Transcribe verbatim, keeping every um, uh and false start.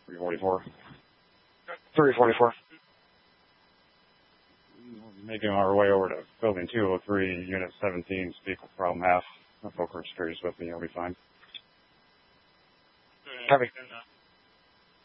three forty-four. three forty-four. Making our way over to building two oh three, unit seventeen, speak with problem half. If Oak Ridge Street is with me, you'll be fine. Copy.